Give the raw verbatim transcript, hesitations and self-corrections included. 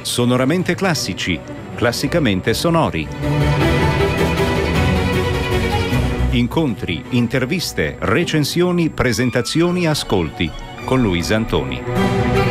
Sonoramente classici, classicamente sonori. Incontri, interviste, recensioni, presentazioni, ascolti con Luisa Antoni.